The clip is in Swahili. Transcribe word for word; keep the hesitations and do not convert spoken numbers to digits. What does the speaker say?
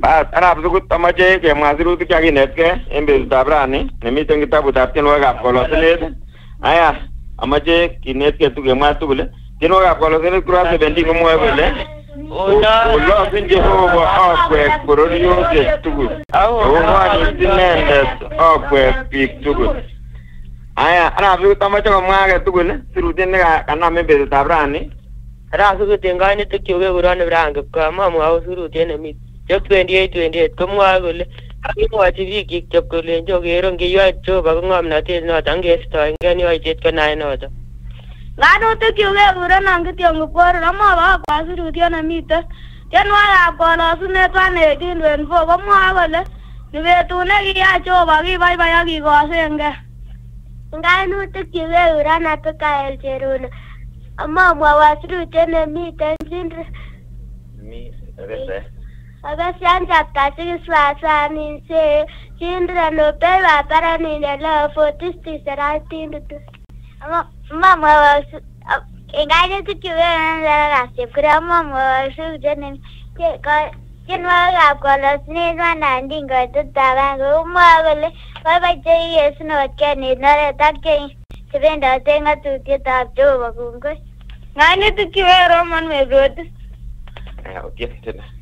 Bas, arap sukut amache kemwa sirutik chekinetkei en betutab rani nemiten kitabutab tienwogikab Kolosenet. Aya, amache kinetkei tukemwa tugul. Tienwogikab Kolosenet kura seventeen komwoe kole Olosin Jehova okwek bororiosiek tugul. Ong'wonit inendet okwek biik tugul. Aya, arap sukut amache komwa age tugul sirutiet nekanam en betutab rani. Arap sukut en kainutik chuk kekuron Ibrahim Kipkoi amamwou sirutiet nemiten. Job twenty-eight twenty-eight komwoe kole kakimwochi biik Job kolenjo kero ngiyoe Jehova ko ng'omnotet noton ngeistoengei yoityet ko naet noton. Ng'atutik chuk kekurenon Gideon Kipkorir amabokokwa sirutiet nemiten tienwogikab Kolosunet one eighteen twenty-four komwoe kole ni betut nekiyai Jehova kibaibai ak kikosengei. Ng'atutik chuk kekuron Abigail Cherono amamwowon sirutiet nemiten Children Ephesians chapter six verse one say, children obey your parents in the law, for this is the right thing to do. Mama was in guidance to you and the grandma was children. Tienwogikab Kolosenet one nineteen koitet taban kou mwoe kole boiboichei Yesunot kenit oret ak chebendote ng'atutietab Jehova kongoi. Ng'ainutik chuk en Roman Road. Okay, tena.